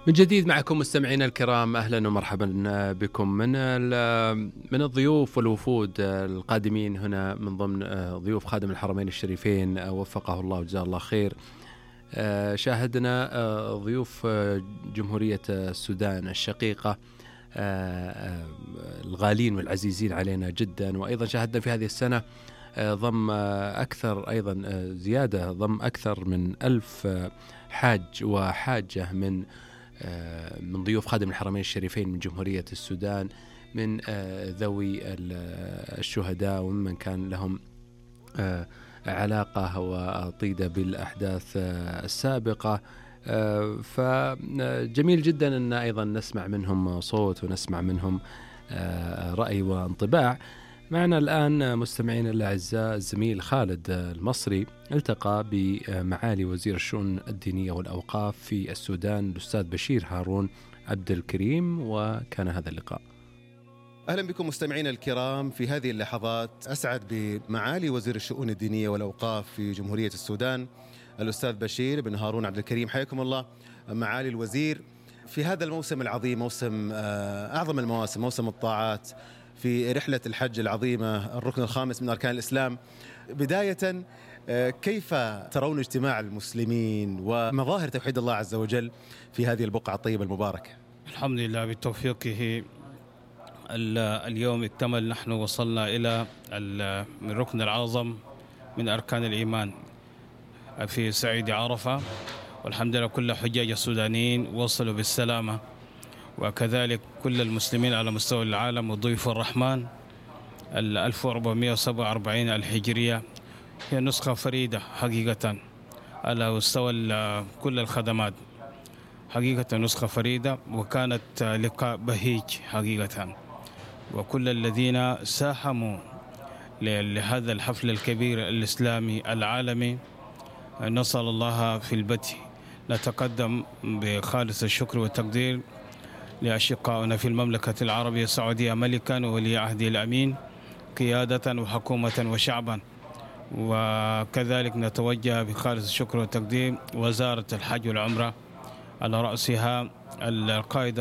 من جديد معكم مستمعينا الكرام، أهلا ومرحبا بكم من الضيوف والوفود القادمين هنا من ضمن ضيوف خادم الحرمين الشريفين وفقه الله وجزاه الله خير. شاهدنا ضيوف جمهورية السودان الشقيقة الغالين والعزيزين علينا جدا، وأيضا شاهدنا في هذه السنة ضم أكثر أيضا زيادة ضم أكثر من 1000 حاج وحاجة من ضيوف خادم الحرمين الشريفين من جمهورية السودان، من ذوي الشهداء ومن كان لهم علاقة وطيدة بالأحداث السابقة. فجميل جدا أن أيضا نسمع منهم صوت ونسمع منهم رأي وانطباع. معنا الآن مستمعين الأعزاء الزميل خالد المصري التقى بمعالي وزير الشؤون الدينية والأوقاف في السودان الأستاذ بشير هارون عبد الكريم، وكان هذا اللقاء. أهلا بكم مستمعينا الكرام. في هذه اللحظات أسعد بمعالي وزير الشؤون الدينية والأوقاف في جمهورية السودان الأستاذ بشير بن هارون عبد الكريم. حياكم الله معالي الوزير في هذا الموسم العظيم، موسم أعظم المواسم، موسم الطاعات في رحلة الحج العظيمة، الركن الخامس من أركان الإسلام. بداية، كيف ترون اجتماع المسلمين ومظاهر توحيد الله عز وجل في هذه البقعة الطيبة المباركة؟ الحمد لله بتوفيقه اليوم اكتمل، نحن وصلنا إلى الركن الأعظم من أركان الإيمان في صعيد عرفة، والحمد لله كل حجاج السودانيين وصلوا بالسلامة، وكذلك كل المسلمين على مستوى العالم وضيوف الرحمن. 1447 الهجرية هي نسخة فريدة حقيقة على مستوى كل الخدمات، حقيقة نسخة فريدة، وكانت لقاء بهيج حقيقة. وكل الذين ساهموا لهذا الحفل الكبير الإسلامي العالمي نسأل الله في البدء نتقدم بخالص الشكر والتقدير لأشقائنا في المملكة العربية السعودية ملكا وولي عهده الأمين قيادة وحكومة وشعبا، وكذلك نتوجه بخالص الشكر والتقدير وزارة الحج والعمرة على رأسها القائد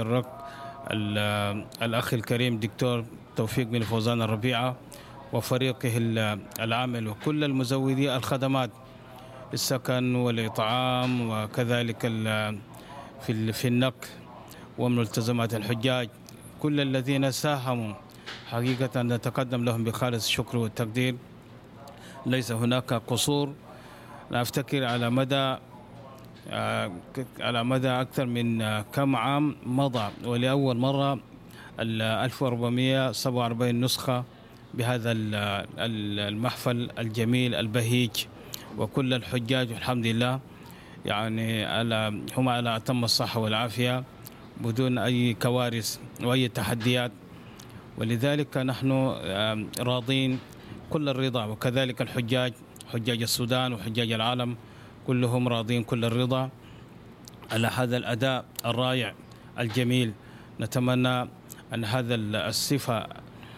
الأخ الكريم دكتور توفيق بن فوزان الربيعة وفريقه العامل وكل المزودي الخدمات السكن والإطعام، وكذلك في النقل وملتزمات الحجاج، كل الذين ساهموا حقيقة نتقدم لهم بخالص الشكر والتقدير. ليس هناك قصور. أنا أفتكر على مدى أكثر من كم عام مضى ولأول مرة 1447 نسخة بهذا المحفل الجميل البهيج، وكل الحجاج والحمد لله يعني هم على أتم الصحة والعافية بدون أي كوارث وأي تحديات، ولذلك نحن راضين كل الرضا، وكذلك حجاج السودان وحجاج العالم كلهم راضين كل الرضا على هذا الأداء الرائع الجميل. نتمنى أن هذا الصفة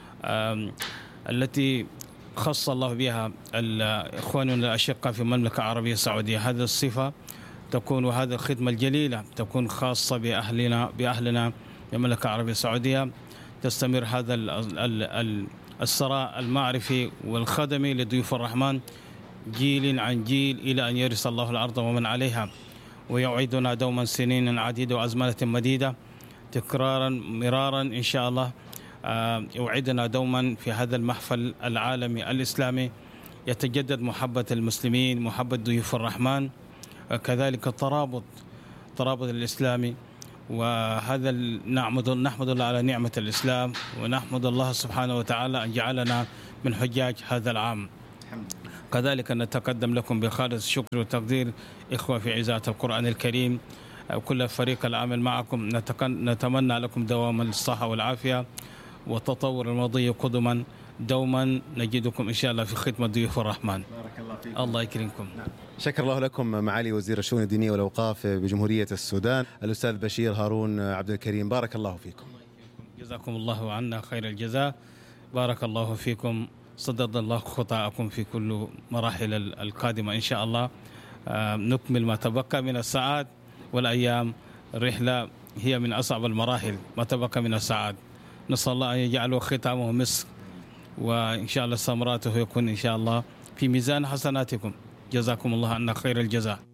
التي خص الله بها إخواننا الأشقاء في المملكة العربية السعودية، هذه الصفة تكون وهذه الخدمة الجليلة تكون خاصة بأهلنا في المملكة العربية السعودية، تستمر هذا الثراء المعرفي والخدمي لضيوف الرحمن جيل عن جيل إلى أن يرث الله الأرض ومن عليها، ويعيدنا دوما سنين عديدة وأزمنة مديدة تكرارا مرارا إن شاء الله. يوعدنا دوما في هذا المحفل العالمي الإسلامي يتجدد محبة المسلمين، محبة ضيوف الرحمن، كذلك الترابط الإسلامي. وهذا نحمد الله على نعمة الإسلام، ونحمد الله سبحانه وتعالى أن جعلنا من حجاج هذا العام. كذلك نتقدم لكم بخالص الشكر والتقدير إخوة في إذاعة القرآن الكريم، كل فريق العمل معكم، نتمنى لكم دواما الصحة والعافية وتطور الماضي قدما، دوما نجدكم إن شاء الله في خدمة ضيوف الرحمن. بارك الله فيكم. الله يكرمكم. شكر الله لكم معالي وزير الشؤون الدينية والأوقاف بجمهورية السودان الأستاذ بشير هارون عبد الكريم، بارك الله فيكم. جزاكم الله عنا خير الجزاء، بارك الله فيكم، صدد الله خطاءكم في كل مراحل القادمة إن شاء الله. نكمل ما تبقى من الساعات والأيام، الرحلة هي من أصعب المراحل ما تبقى من السعادة. نسأل الله أن يجعله ختامه مسك، وإن شاء الله ثمراته يكون إن شاء الله في ميزان حسناتكم. جزاكم الله عنا خير الجزاء.